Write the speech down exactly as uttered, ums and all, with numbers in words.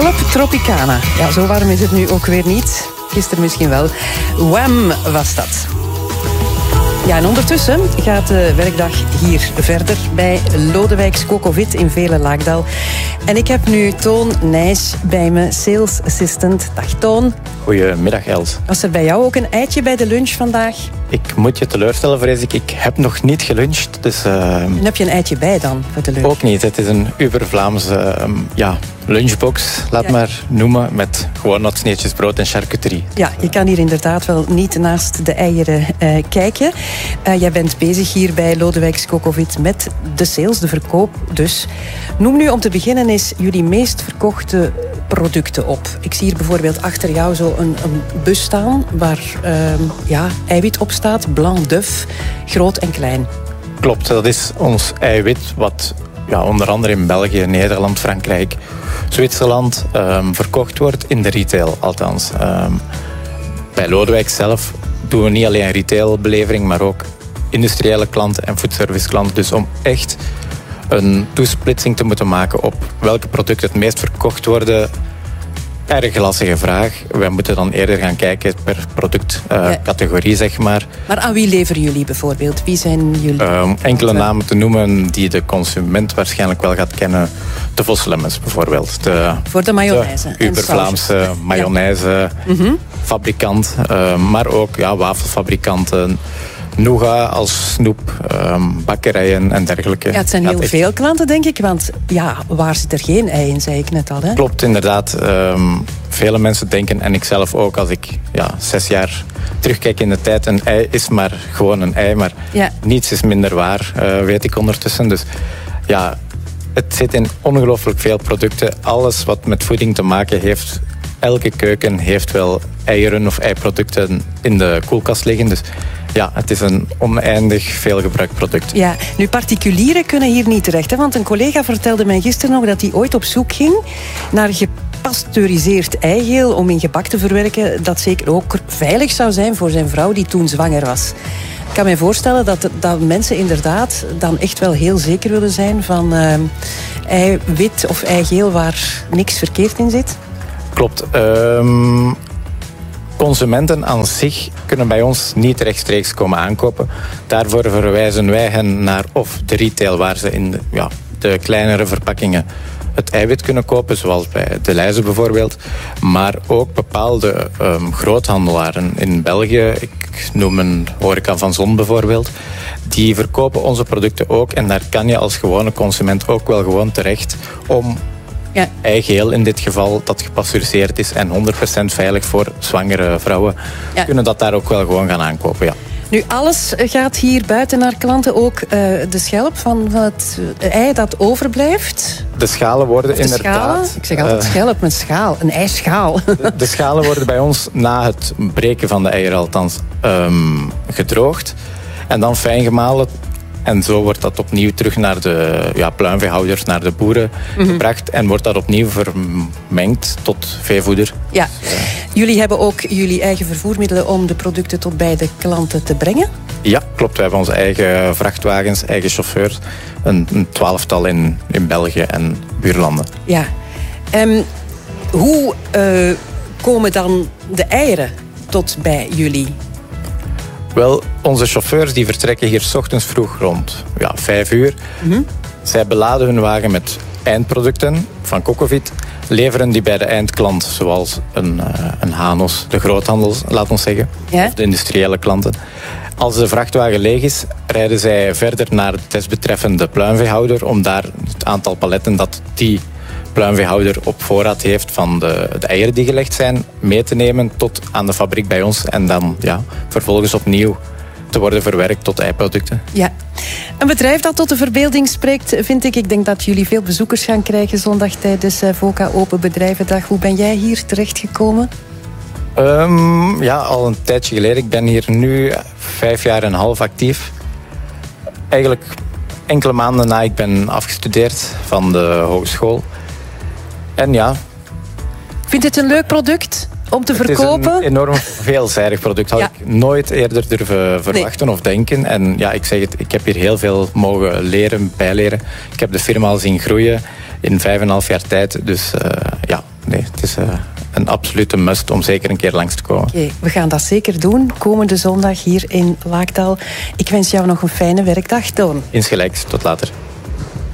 Club Tropicana. Ja, zo warm is het nu ook weer niet. Gisteren misschien wel. Wham was dat. Ja, en ondertussen gaat de werkdag hier verder bij Lodewijks Cocovit in Vele-Laakdal. En ik heb nu Toon Nijs bij me, sales assistant. Dag Toon. Goedemiddag Els. Was er bij jou ook een eitje bij de lunch vandaag? Ik moet je teleurstellen, vrees ik. Ik heb nog niet geluncht. Dus, uh, en heb je een eitje bij dan voor de lunch? Ook niet. Het is een uber-Vlaamse uh, ja, lunchbox, laat ja. maar noemen, met gewoon wat sneetjes brood en charcuterie. Ja, je kan hier inderdaad wel niet naast de eieren uh, kijken. Uh, jij bent bezig hier bij Lodewijks Cocovit met de sales, de verkoop dus. Noem nu om te beginnen eens jullie meest verkochte producten op. Ik zie hier bijvoorbeeld achter jou zo een, een bus staan waar uh, ja, eiwit op staat, blanc d'œuf, groot en klein. Klopt, dat is ons eiwit wat ja, onder andere in België, Nederland, Frankrijk, Zwitserland um, verkocht wordt in de retail althans. Um, bij Lodewijk zelf doen we niet alleen retailbelevering, maar ook industriële klanten en foodservice klanten. Dus om echt een toesplitsing te moeten maken op welke producten het meest verkocht worden, erg lastige vraag. Wij moeten dan eerder gaan kijken per productcategorie, uh, ja. zeg maar. Maar aan wie leveren jullie bijvoorbeeld? Wie zijn jullie? Uh, enkele namen te noemen die de consument waarschijnlijk wel gaat kennen. De Voslemmens bijvoorbeeld. De, Voor de mayonaise. De Uber-Vlaamse mayonaise-fabrikant. Ja. Uh, maar ook ja, wafelfabrikanten. Nougat als snoep, um, bakkerijen en dergelijke. Ja, het zijn heel ja, het veel klanten, denk ik. Want ja, waar zit er geen ei in, zei ik net al. Hè? Klopt, inderdaad. Um, vele mensen denken, en ik zelf ook, als ik ja, zes jaar terugkijk in de tijd, een ei is maar gewoon een ei. Maar ja. niets is minder waar, uh, weet ik ondertussen. Dus ja, het zit in ongelooflijk veel producten. Alles wat met voeding te maken heeft, elke keuken heeft wel eieren of eiproducten in de koelkast liggen. Dus ja, het is een oneindig veelgebruikt product. Ja, nu particulieren kunnen hier niet terecht. Hè? Want een collega vertelde mij gisteren nog dat hij ooit op zoek ging naar gepasteuriseerd eigeel om in gebak te verwerken. Dat zeker ook veilig zou zijn voor zijn vrouw die toen zwanger was. Ik kan me voorstellen dat, dat mensen inderdaad dan echt wel heel zeker willen zijn van uh, eiwit of eigeel waar niks verkeerd in zit. Klopt. Um... Consumenten aan zich kunnen bij ons niet rechtstreeks komen aankopen. Daarvoor verwijzen wij hen naar of de retail waar ze in de, ja, de kleinere verpakkingen het eiwit kunnen kopen, zoals bij De Leize bijvoorbeeld. Maar ook bepaalde um, groothandelaren in België, ik noem een Horeca van Zon bijvoorbeeld, die verkopen onze producten ook. En daar kan je als gewone consument ook wel gewoon terecht om ja. eigeel in dit geval, dat gepasteuriseerd is en honderd procent veilig voor zwangere vrouwen, ja. kunnen dat daar ook wel gewoon gaan aankopen, ja. Nu, alles gaat hier buiten naar klanten, ook uh, de schelp van het ei dat overblijft. De schalen worden de inderdaad... Schalen? Ik zeg altijd uh, schelp met schaal, een eischaal. De, de schalen worden bij ons na het breken van de eieren althans um, gedroogd en dan fijn gemalen. En zo wordt dat opnieuw terug naar de ja, pluimveehouders, naar de boeren mm-hmm. gebracht. En wordt dat opnieuw vermengd tot veevoeder. Ja. Dus, uh... Jullie hebben ook jullie eigen vervoermiddelen om de producten tot bij de klanten te brengen? Ja, klopt. We hebben onze eigen vrachtwagens, eigen chauffeurs. Een, een twaalftal in, in België en buurlanden. Ja. Um, hoe uh, komen dan de eieren tot bij jullie? Wel, onze chauffeurs die vertrekken hier 's ochtends vroeg rond ja, vijf uur. Mm-hmm. Zij beladen hun wagen met eindproducten van Cocovit, leveren die bij de eindklant, zoals een, uh, een Hanos, de groothandels, laat ons zeggen, ja? of de industriële klanten. Als de vrachtwagen leeg is, rijden zij verder naar de desbetreffende pluimveehouder om daar het aantal paletten dat die pluimveehouder op voorraad heeft van de, de eieren die gelegd zijn, mee te nemen tot aan de fabriek bij ons en dan ja, vervolgens opnieuw te worden verwerkt tot eiproducten. Ja. Een bedrijf dat tot de verbeelding spreekt, vind ik. Ik denk dat jullie veel bezoekers gaan krijgen zondag tijdens VOCA Open Bedrijvendag. Hoe ben jij hier terechtgekomen? Um, ja, al een tijdje geleden. Ik ben hier nu vijf jaar en een half actief. Eigenlijk enkele maanden na ik ben afgestudeerd van de hogeschool. En ja. Vind je het een leuk product om te het verkopen? Het is een enorm veelzijdig product. Had ja. ik nooit eerder durven verwachten nee. of denken. En ja, ik zeg het, ik heb hier heel veel mogen leren, bijleren. Ik heb de firma al zien groeien in vijf en een half jaar tijd. Dus uh, ja, nee, het is uh, een absolute must om zeker een keer langs te komen. Oké, we gaan dat zeker doen. Komende zondag hier in Laakdal. Ik wens jou nog een fijne werkdag, Toon. Insgelijks, tot later.